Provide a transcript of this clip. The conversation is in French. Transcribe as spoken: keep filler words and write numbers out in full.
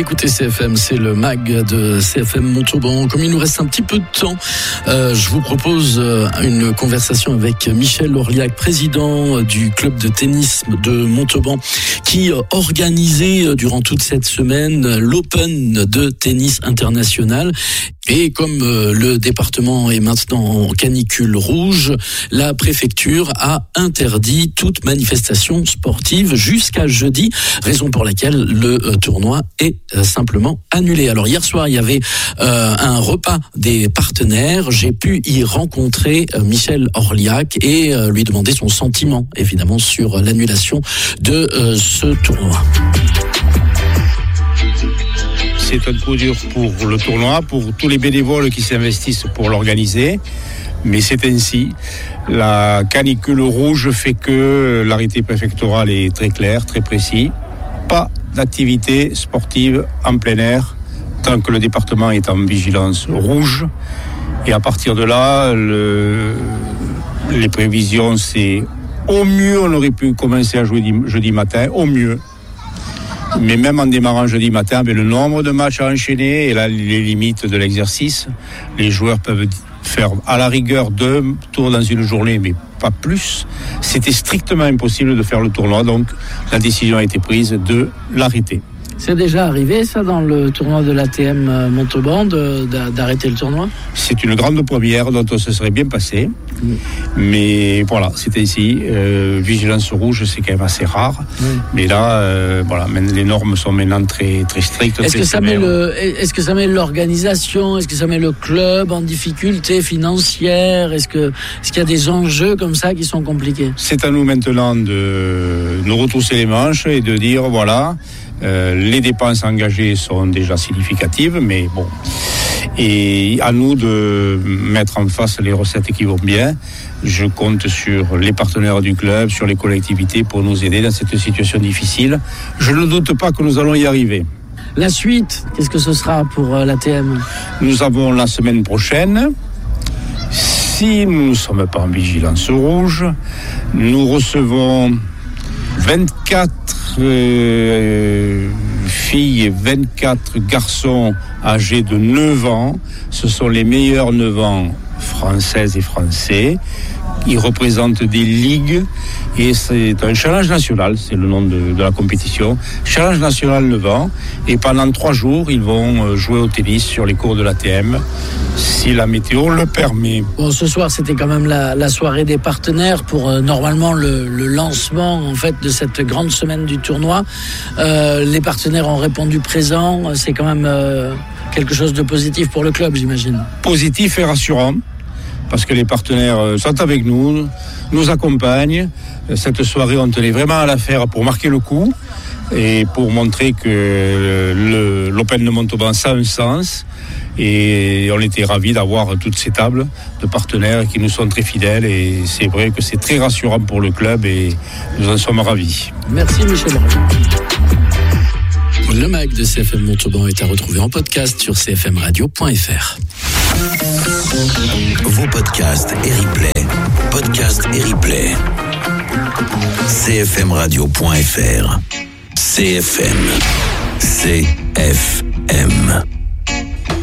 écoutez C F M, c'est le mag de C F M Montauban. Comme il nous reste un petit peu de temps, euh, je vous propose euh, une conversation avec Michel Orliac, président du club de tennis de Montauban, qui euh, organisait euh, durant toute cette semaine l'Open de tennis international. Et comme euh, le département est maintenant en canicule rouge, la préfecture a interdit toute manifestation sportive jusqu'à jeudi, raison pour laquelle le euh, tournoi est euh, simplement annulé. Alors hier soir, il y avait euh, un repas des partenaires. J'ai pu y rencontrer euh, Michel Orliac et euh, lui demander son sentiment, évidemment, sur l'annulation de euh, ce tournoi. C'est un coup dur pour le tournoi, pour tous les bénévoles qui s'investissent pour l'organiser. Mais c'est ainsi. La canicule rouge fait que l'arrêté préfectoral est très clair, très précis. Pas d'activité sportive en plein air tant que le département est en vigilance rouge. Et à partir de là, le, les prévisions, c'est au mieux, on aurait pu commencer à jouer jeudi matin, au mieux. Mais même en démarrant jeudi matin, avec le nombre de matchs à enchaîner et là, les limites de l'exercice, les joueurs peuvent faire à la rigueur deux tours dans une journée, mais pas plus. C'était strictement impossible de faire le tournoi, donc la décision a été prise de l'arrêter. C'est déjà arrivé, ça, dans le tournoi de l'A T M Montauban, de, d'arrêter le tournoi ? C'est une grande première dont on se serait bien passé. Mmh. Mais voilà, c'est ainsi. Euh, vigilance rouge, c'est quand même assez rare. Mmh. Mais là, euh, voilà, les normes sont maintenant très, très strictes. Est-ce très que, ça met le, est-ce que ça met l'organisation, est-ce que ça met le club en difficulté financière ? Est-ce, que, est-ce qu'il y a des enjeux comme ça qui sont compliqués ? C'est à nous maintenant de nous retrousser les manches et de dire, voilà... Euh, les dépenses engagées sont déjà significatives, mais bon. Et à nous de mettre en face les recettes qui vont bien. Je compte sur les partenaires du club, sur les collectivités pour nous aider dans cette situation difficile. Je ne doute pas que nous allons y arriver. La suite, qu'est-ce que ce sera pour euh, l'A T M ? Nous avons la semaine prochaine. Si nous ne sommes pas en vigilance rouge, nous recevons vingt-quatre euh, filles et vingt-quatre garçons âgés de neuf ans. Ce sont les meilleurs neuf ans françaises et français. Ils représentent des ligues et c'est un challenge national, c'est le nom de, de la compétition. Challenge national neuf ans. Et pendant trois jours, ils vont jouer au tennis sur les cours de l'A T M, si la météo le permet. Bon, ce soir, c'était quand même la, la soirée des partenaires pour euh, normalement le, le lancement en fait de cette grande semaine du tournoi. Euh, les partenaires ont répondu présent. C'est quand même euh, quelque chose de positif pour le club, j'imagine. Positif et rassurant. Parce que les partenaires sont avec nous, nous accompagnent. Cette soirée, on tenait vraiment à la faire pour marquer le coup et pour montrer que le, l'Open de Montauban, ça a un sens. Et on était ravis d'avoir toutes ces tables de partenaires qui nous sont très fidèles. Et c'est vrai que c'est très rassurant pour le club et nous en sommes ravis. Merci Michel. Le mag de C F M Montauban est à retrouver en podcast sur c f m radio point f r. Vos podcasts et replays. Podcasts et replays. c f m radio point f r. C F M. C F M.